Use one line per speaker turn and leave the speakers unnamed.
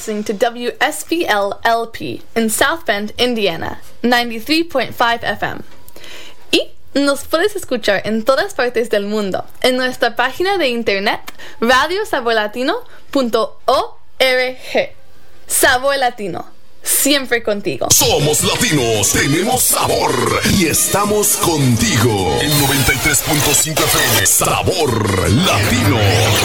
listening to WSBL-LP in South Bend, Indiana, 93.5 FM. Y nos puedes escuchar en todas partes del mundo en nuestra página de internet radiosaborlatino.org. Sabor Latino, siempre contigo.
Somos latinos, tenemos sabor y estamos contigo. En 93.5 FM, Sabor Latino.